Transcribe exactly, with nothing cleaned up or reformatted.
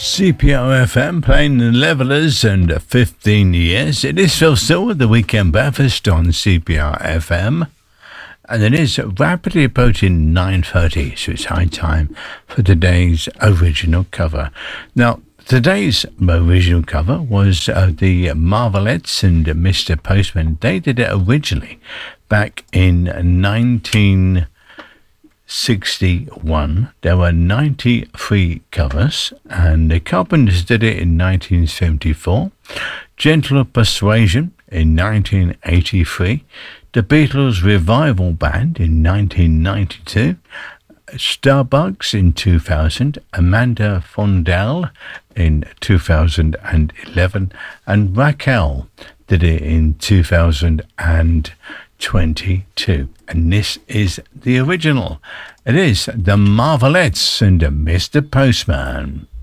C P R F M playing the Levellers and fifteen years. It is Phil Still with the Weekend Breakfast on C P R F M. And it is rapidly approaching nine thirty, so it's high time for today's original cover. Now, today's original cover was uh, the Marvelettes and Mister Postman. They did it originally back in nineteen sixty-one. There were ninety-three covers, and the Carpenters did it in nineteen seventy-four. Gentle Persuasion in nineteen eighty-three. The Beatles Revival Band in nineteen ninety-two. Starbucks in two thousand. Amanda Fondell in two thousand eleven. And Raquel did it in two thousand twenty-two. And this is the original. It is the Marvelettes and Mister Postman.